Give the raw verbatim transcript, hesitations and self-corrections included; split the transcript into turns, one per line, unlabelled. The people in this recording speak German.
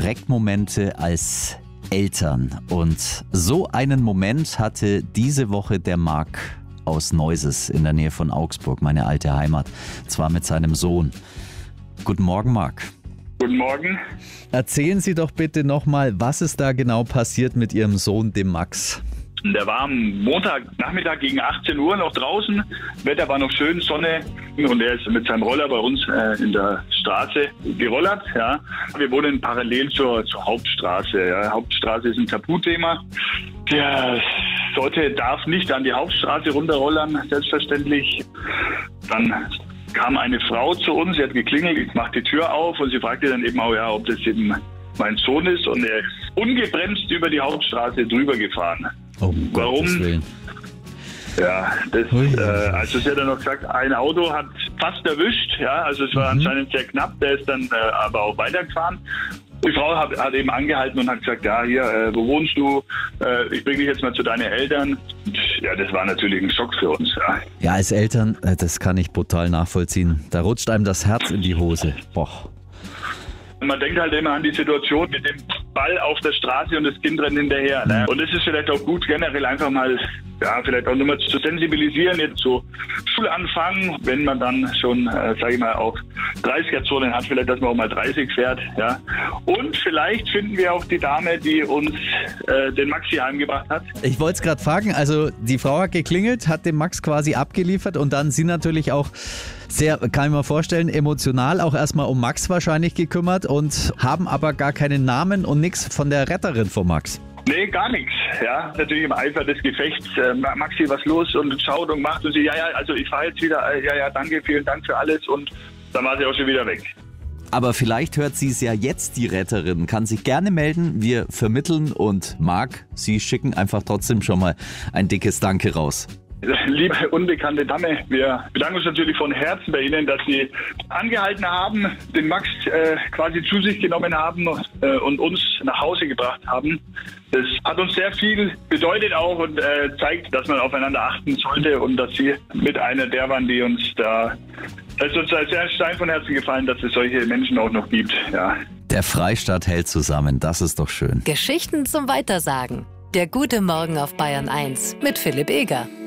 Schreckmomente als Eltern. Und so einen Moment hatte diese Woche der Marc aus Neuses in der Nähe von Augsburg, meine alte Heimat, zwar mit seinem Sohn. Guten Morgen, Marc.
Guten Morgen.
Erzählen Sie doch bitte nochmal, was ist da genau passiert mit Ihrem Sohn, dem Max?
Der war am Montagnachmittag gegen achtzehn Uhr noch draußen. Wetter war noch schön, Sonne. Und er ist mit seinem Roller bei uns äh, in der Straße gerollert. Ja. Wir wohnen parallel zur, zur Hauptstraße. Ja. Hauptstraße ist ein Tabuthema. Der sollte, darf nicht an die Hauptstraße runterrollern, selbstverständlich. Dann kam eine Frau zu uns, sie hat geklingelt, ich mache die Tür auf und sie fragte dann eben auch, ja, ob das eben mein Sohn ist. Und er ist ungebremst über die Hauptstraße drüber gefahren.
Oh,
warum?
Willen.
Ja, das, äh, also sie hat dann noch gesagt, ein Auto hat fast erwischt, ja, also es war mhm. anscheinend sehr knapp, der ist dann äh, aber auch weitergefahren. Die Frau hat, hat eben angehalten und hat gesagt, ja, hier, äh, wo wohnst du? Äh, ich bringe dich jetzt mal zu deinen Eltern. Und, ja, das war natürlich ein Schock für uns. Ja.
ja, als Eltern, äh, das kann ich brutal nachvollziehen. Da rutscht einem das Herz in die Hose. Boah.
Man denkt halt immer an die Situation mit dem Ball auf der Straße und das Kind rennt hinterher. Ne? Und es ist vielleicht auch gut, generell einfach mal, ja, vielleicht auch nur mal zu sensibilisieren, jetzt so Schulanfang, wenn man dann schon, äh, sage ich mal, auch dreißiger-Zonen hat, vielleicht, dass man auch mal dreißig fährt. Ja. Und vielleicht finden wir auch die Dame, die uns äh, den Maxi heimgebracht hat.
Ich wollte es gerade fragen, also die Frau hat geklingelt, hat den Max quasi abgeliefert und dann Sie natürlich auch sehr, kann ich mir vorstellen, emotional auch erstmal um Max wahrscheinlich gekümmert und haben aber gar keinen Namen und nichts von der Retterin von Max.
Nee, gar nichts. Ja, natürlich im Eifer des Gefechts. Äh, Maxi, was los? Und schaut und macht und sie, ja, ja, also ich fahre jetzt wieder, äh, ja, ja, danke, vielen Dank für alles und dann war sie auch schon wieder weg.
Aber vielleicht hört sie es ja jetzt, die Retterin, kann sich gerne melden, wir vermitteln und Marc, Sie schicken einfach trotzdem schon mal ein dickes Danke raus.
Liebe unbekannte Dame, wir bedanken uns natürlich von Herzen bei Ihnen, dass Sie angehalten haben, den Max äh, quasi zu sich genommen haben äh, und uns nach Hause gebracht haben. Das hat uns sehr viel bedeutet auch und äh, zeigt, dass man aufeinander achten sollte und dass Sie mit einer der waren, die uns da, es ist uns sehr ein Stein von Herzen gefallen, dass es solche Menschen auch noch gibt. Ja.
Der Freistaat hält zusammen, das ist doch schön.
Geschichten zum Weitersagen. Der gute Morgen auf Bayern eins mit Philipp Eger.